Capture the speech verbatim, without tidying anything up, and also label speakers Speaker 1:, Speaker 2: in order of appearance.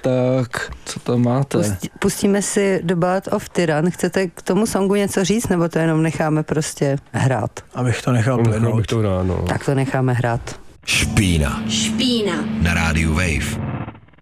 Speaker 1: Tak, co tam máte?
Speaker 2: Pustí, pustíme si The Ballad of Tyran. Chcete k tomu songu něco říct, nebo to jenom necháme prostě hrát?
Speaker 3: Abych to nechal plynout.
Speaker 4: Abych to hrát, no.
Speaker 2: Tak to necháme hrát.
Speaker 5: Špína.
Speaker 6: Špína.
Speaker 5: Na rádiu Wave.